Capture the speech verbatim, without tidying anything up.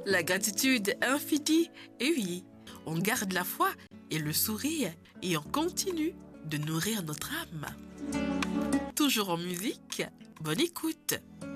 La gratitude infinie, et oui, on garde la foi et le sourire et on continue de nourrir notre âme. Toujours en musique, bonne écoute.